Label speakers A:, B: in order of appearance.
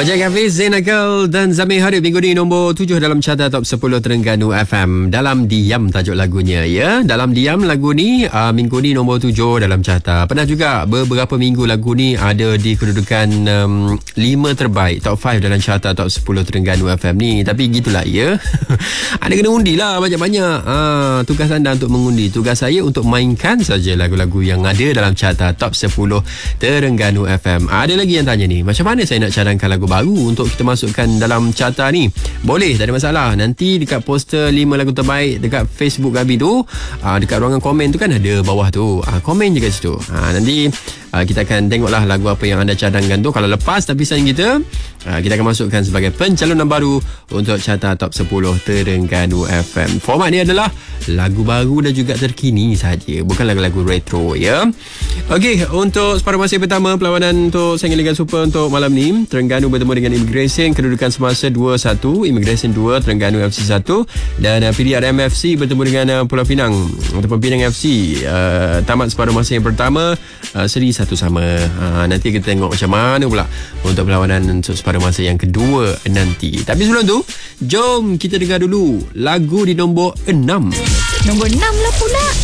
A: Wajah Hafiz, Zain Akal dan Zamir Harib minggu ni nombor 7 dalam carta top 10 Terengganu FM. Dalam Diam tajuk lagunya, ya. Dalam Diam lagu ni minggu ni nombor 7 dalam carta. Pernah juga beberapa minggu lagu ni ada di kedudukan 5 terbaik, top 5 dalam carta top 10 Terengganu FM ni. Tapi gitulah, ya. Anda kena undi lah banyak-banyak. Tugas anda untuk mengundi. Tugas saya untuk mainkan saja lagu-lagu yang ada dalam carta top 10 Terengganu FM. Ada lagi yang tanya ni, macam mana saya nak cadangkan lagu baru untuk kita masukkan dalam carta ni? Boleh, tak ada masalah. Nanti dekat poster 5 lagu terbaik dekat Facebook Gabi tu, dekat ruangan komen tu kan ada bawah tu, komen je kat situ. Nanti kita akan tengoklah lagu apa yang anda cadangkan tu. Kalau lepas tapisan kita, kita akan masukkan sebagai pencalonan baru untuk carta top 10 Terengganu FM. Format ni adalah lagu baru dan juga terkini saja, bukan lagu-lagu retro, ya. Okey, untuk separuh masa pertama perlawanan untuk Saingan Liga Super untuk malam ni, Terengganu bertemu dengan Immigration, kedudukan semasa 2-1. Immigration 2, Terengganu FC 1. Dan PDRM FC bertemu dengan Pulau Pinang ataupun Pinang FC. Tamat separuh masa yang pertama, seri 1 sama. Nanti kita tengok macam mana pula untuk perlawanan untuk separuh masa yang kedua nanti. Tapi sebelum tu, jom kita dengar dulu lagu di nombor 6.
B: Nombor 6 lah pula.